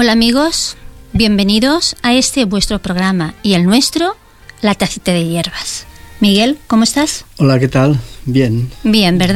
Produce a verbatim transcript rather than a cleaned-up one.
Hola amigos, bienvenidos a este vuestro programa y el nuestro, La Tacita de Hierbas. Miguel, ¿cómo estás? Hola, ¿qué tal? Bien. Bien, ¿verdad?